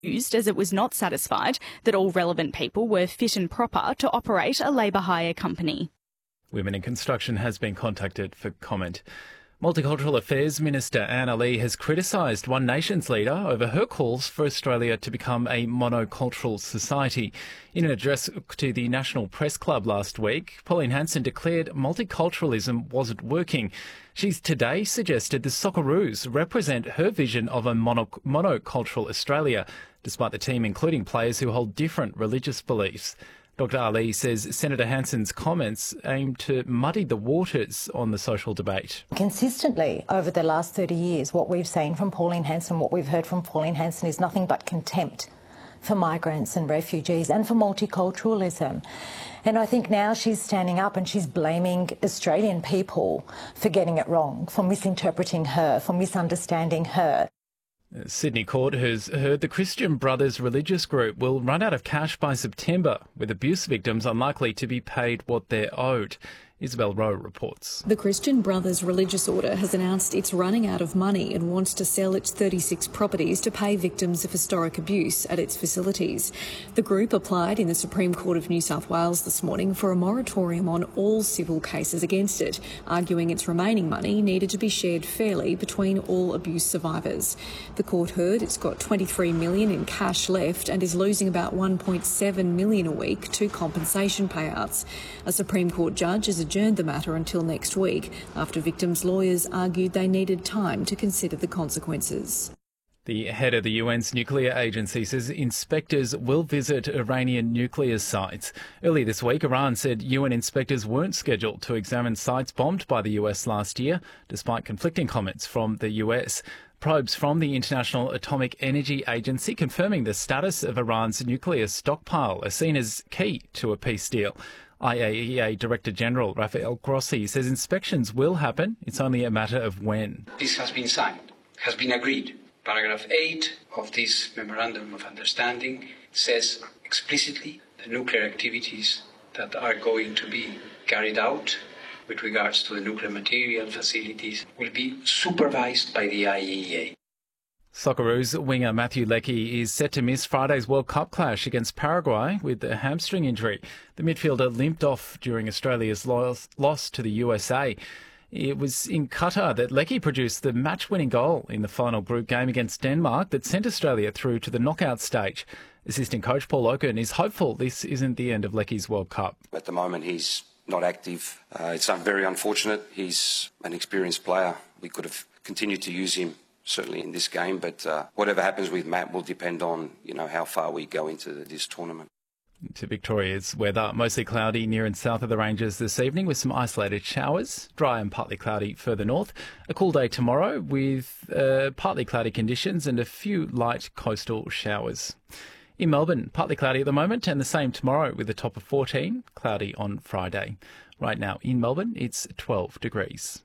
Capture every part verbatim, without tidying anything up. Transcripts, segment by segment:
used as it was not satisfied that all relevant people were fit and proper to operate a labour hire company. Women in Construction has been contacted for comment. Multicultural Affairs Minister Anna Lee has criticised One Nation's leader over her calls for Australia to become a monocultural society. In an address to the National Press Club last week, Pauline Hanson declared multiculturalism wasn't working. She's today suggested the Socceroos represent her vision of a mono- monocultural Australia, despite the team including players who hold different religious beliefs. Doctor Ali says Senator Hanson's comments aim to muddy the waters on the social debate. Consistently over the last thirty years, what we've seen from Pauline Hanson, what we've heard from Pauline Hanson is nothing but contempt for migrants and refugees and for multiculturalism. And I think now she's standing up and she's blaming Australian people for getting it wrong, for misinterpreting her, for misunderstanding her. Sydney Court has heard the Christian Brothers religious group will run out of cash by September, with abuse victims unlikely to be paid what they're owed. Isabel Rowe reports. The Christian Brothers Religious Order has announced it's running out of money and wants to sell its thirty-six properties to pay victims of historic abuse at its facilities. The group applied in the Supreme Court of New South Wales this morning for a moratorium on all civil cases against it, arguing its remaining money needed to be shared fairly between all abuse survivors. The court heard it's got twenty-three million dollars in cash left and is losing about one point seven million dollars a week to compensation payouts. A Supreme Court judge has adjourned the matter until next week after victims' lawyers argued they needed time to consider the consequences. The head of the U N's nuclear agency says inspectors will visit Iranian nuclear sites. Earlier this week, Iran said U N inspectors weren't scheduled to examine sites bombed by the U S last year, despite conflicting comments from the U S. Probes from the International Atomic Energy Agency confirming the status of Iran's nuclear stockpile are seen as key to a peace deal. I A E A Director General Rafael Grossi says inspections will happen. It's only a matter of when. This has been signed, has been agreed. Paragraph eight of this Memorandum of Understanding says explicitly the nuclear activities that are going to be carried out with regards to the nuclear material facilities will be supervised by the I A E A. Socceroos winger Matthew Leckie is set to miss Friday's World Cup clash against Paraguay with a hamstring injury. The midfielder limped off during Australia's loss, loss to the U S A. It was in Qatar that Leckie produced the match-winning goal in the final group game against Denmark that sent Australia through to the knockout stage. Assistant coach Paul Oaken is hopeful this isn't the end of Leckie's World Cup. At the moment he's not active. Uh, it's very unfortunate. He's an experienced player. We could have continued to use him certainly in this game, but uh, whatever happens with Matt will depend on, you know, how far we go into this tournament. To Victoria's weather, mostly cloudy near and south of the ranges this evening with some isolated showers, dry and partly cloudy further north. A cool day tomorrow with uh, partly cloudy conditions and a few light coastal showers. In Melbourne, partly cloudy at the moment and the same tomorrow with a top of fourteen, cloudy on Friday. Right now in Melbourne, it's twelve degrees.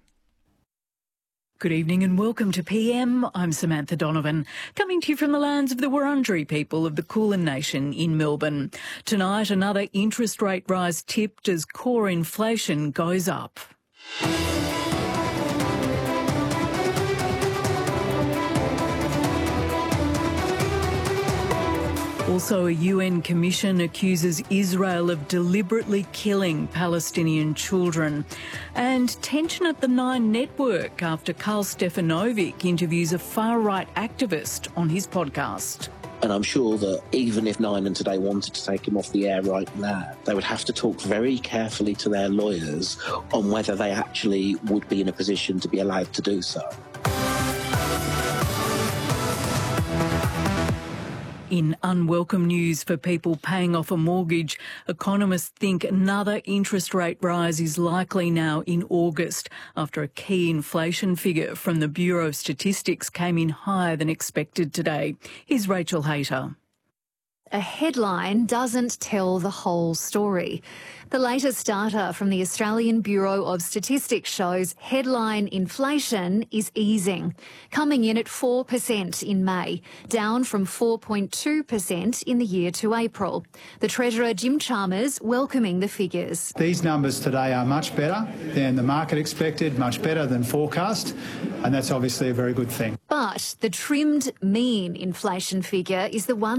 Good evening and welcome to P M. I'm Samantha Donovan, coming to you from the lands of the Wurundjeri people of the Kulin Nation in Melbourne. Tonight, another interest rate rise tipped as core inflation goes up. Also, a U N commission accuses Israel of deliberately killing Palestinian children. And tension at the Nine Network after Karl Stefanovic interviews a far-right activist on his podcast. And I'm sure that even if Nine and Today wanted to take him off the air right now, they would have to talk very carefully to their lawyers on whether they actually would be in a position to be allowed to do so. In unwelcome news for people paying off a mortgage, economists think another interest rate rise is likely now in August after a key inflation figure from the Bureau of Statistics came in higher than expected today. Here's Rachel Hayter. A headline doesn't tell the whole story. The latest data from the Australian Bureau of Statistics shows headline inflation is easing, coming in at four percent in May, down from four point two percent in the year to April. The Treasurer, Jim Chalmers, welcoming the figures. These numbers today are much better than the market expected, much better than forecast, and that's obviously a very good thing. But the trimmed mean inflation figure is the one